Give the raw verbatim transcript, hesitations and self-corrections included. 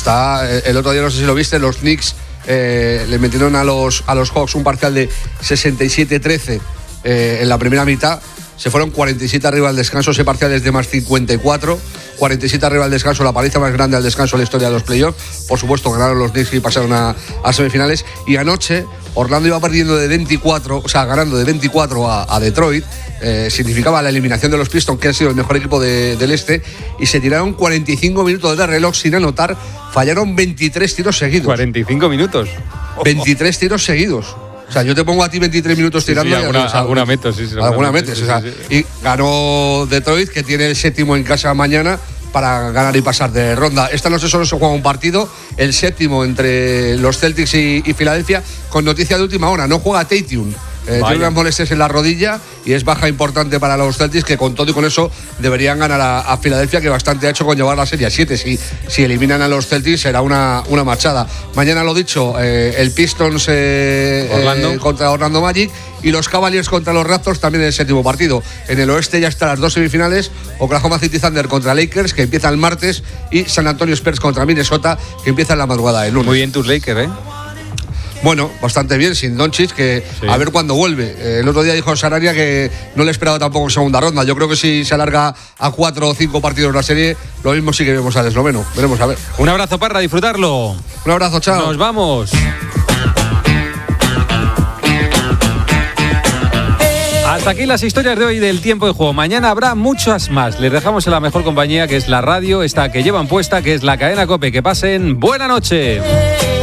está, el otro día no sé si lo viste, los Knicks eh, le metieron a los, a los Hawks un parcial de sesenta y siete trece eh, en la primera mitad. Se fueron cuarenta y siete arriba al descanso, ese parcial es de más cincuenta y cuatro, cuarenta y siete arriba al descanso, la paliza más grande al descanso en la historia de los playoffs. Por supuesto, ganaron los Knicks y pasaron a, a semifinales. Y anoche, Orlando iba perdiendo de veinticuatro, o sea, ganando de veinticuatro a, a Detroit. Eh, significaba la eliminación de los Pistons, que han sido el mejor equipo de, del este. Y se tiraron cuarenta y cinco minutos de reloj sin anotar. Fallaron veintitrés tiros seguidos. cuarenta y cinco minutos. veintitrés tiros seguidos. O sea, yo te pongo a ti veintitrés minutos tirando. Sí, sí, alguna, y, o sea, alguna meto, sí, sí. Alguna metes, sí, sí, o sea, sí, sí. Y ganó Detroit, que tiene el séptimo en casa mañana para ganar y pasar de ronda. Esta noche solo se juega un partido, el séptimo entre los Celtics y, y Filadelfia, con noticia de última hora. No juega Tatum. Eh, tiene unas molestias en la rodilla y es baja importante para los Celtics, que con todo y con eso deberían ganar a, a Filadelfia, que bastante ha hecho con llevar la serie a siete. Si, si eliminan a los Celtics será una, una marchada. Mañana, lo dicho, eh, el Pistons eh, Orlando. Eh, contra Orlando Magic y los Cavaliers contra los Raptors también en el séptimo partido. En el oeste ya están las dos semifinales: Oklahoma City Thunder contra Lakers, que empieza el martes, y San Antonio Spurs contra Minnesota, que empieza en la madrugada del lunes. Muy bien tus Lakers, ¿eh? Bueno, bastante bien, sin Doncic, que sí. A ver cuándo vuelve. Eh, el otro día dijo Sarabia que no le esperaba tampoco en segunda ronda. Yo creo que si se alarga a cuatro o cinco partidos la serie, lo mismo sí que vemos al esloveno. Veremos a ver. Un abrazo, Parra, disfrutarlo. Un abrazo, chao. Nos vamos. Hasta aquí las historias de hoy del tiempo de juego. Mañana habrá muchas más. Les dejamos en la mejor compañía, que es la radio, esta que llevan puesta, que es la cadena COPE. Que pasen buena noche.